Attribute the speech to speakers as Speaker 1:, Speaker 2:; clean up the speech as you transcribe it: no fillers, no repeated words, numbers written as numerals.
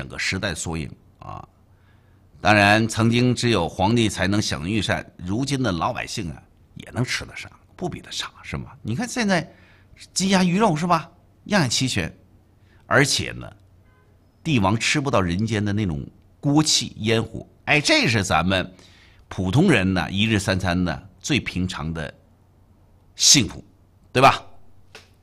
Speaker 1: 整个时代缩影啊。当然，曾经只有皇帝才能享誉膳，如今的老百姓啊也能吃得上，不比得上，是吗？你看现在鸡鸭鱼肉是吧，样样齐全，而且呢，帝王吃不到人间的那种锅气烟火，哎，这是咱们普通人呢一日三餐呢最平常的幸福，对吧？